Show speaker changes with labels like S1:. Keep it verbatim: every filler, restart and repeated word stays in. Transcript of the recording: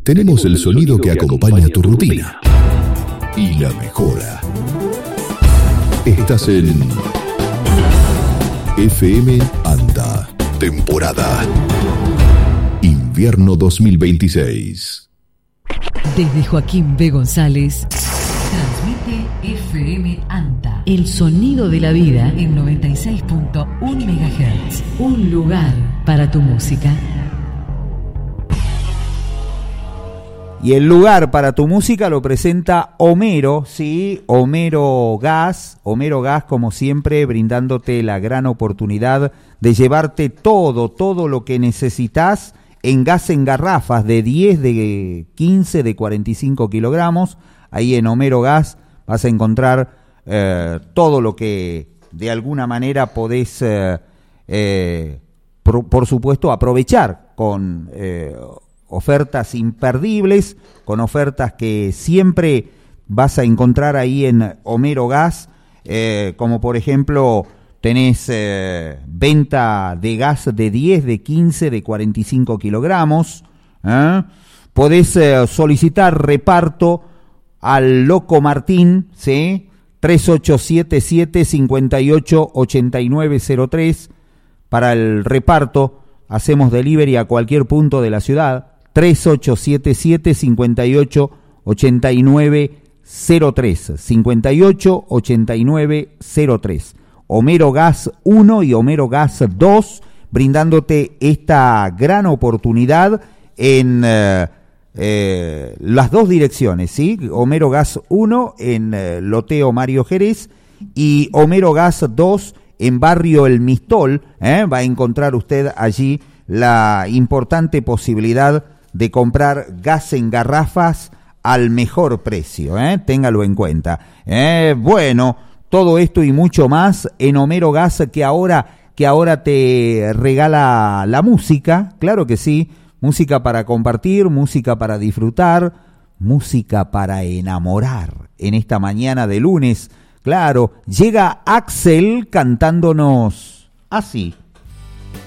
S1: Tenemos el sonido que acompaña tu rutina y la mejora. Estás en F M Anta, temporada Invierno dos mil veintiséis.
S2: Desde Joaquín B. González, transmite F M Anta, el sonido de la vida en noventa y seis punto uno megahertz. Un lugar para tu música.
S3: Y el lugar para tu música lo presenta Homero, ¿sí? Homero Gas, Homero Gas como siempre brindándote la gran oportunidad de llevarte todo, todo lo que necesitas en gas en garrafas de diez, de quince, de cuarenta y cinco kilogramos. Ahí en Homero Gas vas a encontrar eh, todo lo que de alguna manera podés, eh, eh, por, por supuesto, aprovechar con Eh, ofertas imperdibles, con ofertas que siempre vas a encontrar ahí en Homero Gas, eh, como por ejemplo tenés eh, venta de gas de diez, de quince, de cuarenta y cinco kilogramos, ¿eh? Podés eh, solicitar reparto al Loco Martín, ¿sí? tres ocho siete siete, cinco ocho ocho nueve cero tres, para el reparto hacemos delivery a cualquier punto de la ciudad. tres ocho siete siete, cinco ocho ocho nueve cero tres, cinco ocho ocho nueve cero tres. Homero Gas uno y Homero Gas dos, brindándote esta gran oportunidad en eh, eh, las dos direcciones, ¿sí? Homero Gas uno en eh, Loteo Mario Jerez y Homero Gas dos en Barrio El Mistol, ¿eh? Va a encontrar usted allí la importante posibilidad de comprar gas en garrafas al mejor precio, ¿eh? Téngalo en cuenta. Eh, bueno, todo esto y mucho más en Homero Gas, que ahora, que ahora te regala la música, claro que sí, música para compartir, música para disfrutar, música para enamorar. En esta mañana de lunes, claro, llega Axel cantándonos así.